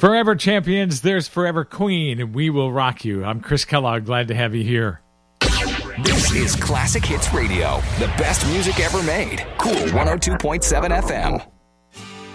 Forever champions, there's Forever Queen, and we will rock you. I'm Chris Kellogg. Glad to have you here. This is Classic Hits Radio, the best music ever made. Cool 102.7 FM.